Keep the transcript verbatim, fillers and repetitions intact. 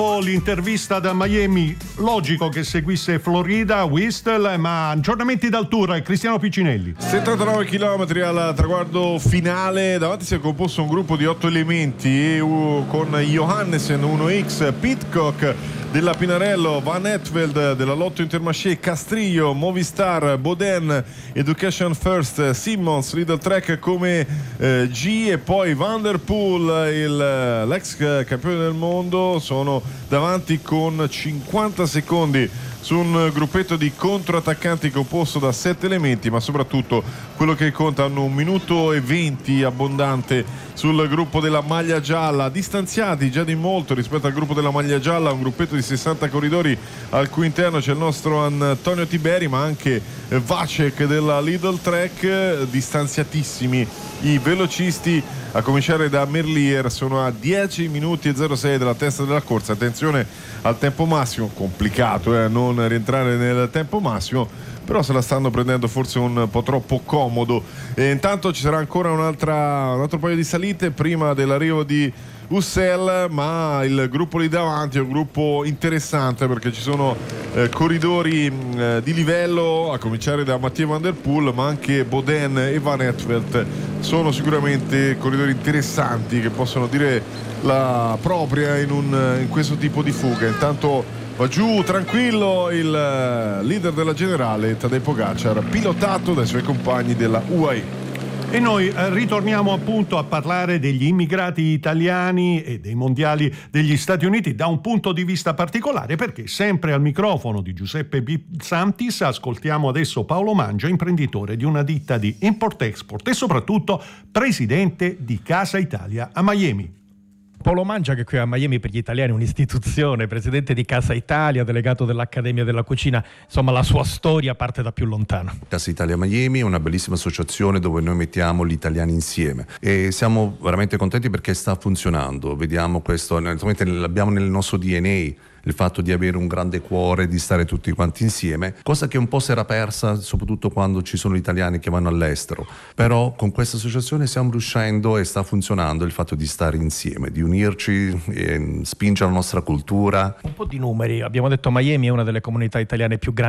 L'intervista da Miami, logico che seguisse Florida, Whistler, ma aggiornamenti dal tour, Cristiano Piccinelli. settantanove chilometri al traguardo finale, davanti si è composto un gruppo di otto elementi con Johannesen uno X, Pitcock della Pinarello, Van Etveld della Lotto Intermarché, Castrillo, Movistar, Boden, Education First, Simmons, Lidl Trek come eh, G e poi Van der Poel, il, l'ex campione del mondo, sono davanti con cinquanta secondi su un gruppetto di controattaccanti composto da sette elementi, ma soprattutto quello che conta hanno un minuto e venti abbondante sul gruppo della maglia gialla, distanziati già di molto rispetto al gruppo della maglia gialla, un gruppetto di sessanta corridori al cui interno c'è il nostro Antonio Tiberi, ma anche Vacek della Lidl Trek, distanziatissimi i velocisti, a cominciare da Merlier, sono a dieci minuti e zero sei della testa della corsa. Attenzione al tempo massimo, complicato eh, non rientrare nel tempo massimo, però se la stanno prendendo forse un po' troppo comodo. E intanto ci sarà ancora un'altra, un altro paio di salite prima dell'arrivo di Ussel, ma il gruppo lì davanti è un gruppo interessante perché ci sono eh, corridori eh, di livello, a cominciare da Mathieu Van der Poel, ma anche Boden e Van Etveld sono sicuramente corridori interessanti che possono dire la propria in, un, in questo tipo di fuga. Intanto va giù tranquillo il leader della generale Tadej Pogačar, pilotato dai suoi compagni della U A E. E noi eh, ritorniamo appunto a parlare degli immigrati italiani e dei mondiali degli Stati Uniti da un punto di vista particolare, perché sempre al microfono di Giuseppe Santis ascoltiamo adesso Paolo Mangia, imprenditore di una ditta di import-export e soprattutto presidente di Casa Italia a Miami. Paolo Mangia, che qui a Miami per gli italiani è un'istituzione, presidente di Casa Italia, delegato dell'Accademia della Cucina, insomma la sua storia parte da più lontano. Casa Italia Miami è una bellissima associazione dove noi mettiamo gli italiani insieme e siamo veramente contenti perché sta funzionando, vediamo questo, l'abbiamo nel nostro D N A, il fatto di avere un grande cuore, di stare tutti quanti insieme, cosa che un po' si era persa soprattutto quando ci sono gli italiani che vanno all'estero, però con questa associazione stiamo riuscendo e sta funzionando il fatto di stare insieme, di unirci e spingere la nostra cultura. Un po' di numeri, abbiamo detto Miami è una delle comunità italiane più grandi